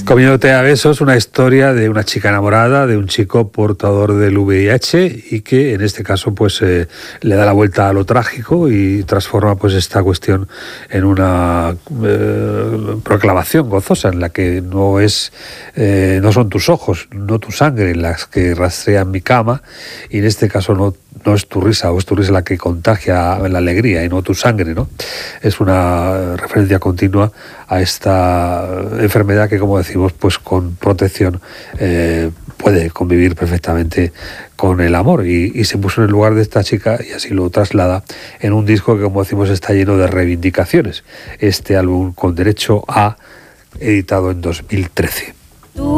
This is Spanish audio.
Comiéndote a besos, una historia de una chica enamorada de un chico portador del VIH y que en este caso pues le da la vuelta a lo trágico y transforma pues esta cuestión en una proclamación gozosa en la que no son tus ojos, no tu sangre las que rastrean mi cama, y en este caso no es tu risa, o es tu risa la que contagia la alegría y no tu sangre, ¿no? Es una referencia continua a esta enfermedad que, como decimos, pues con protección puede convivir perfectamente con el amor, y se puso en el lugar de esta chica y así lo traslada en un disco que, como decimos, está lleno de reivindicaciones. Este álbum, Con Derecho A, editado en 2013.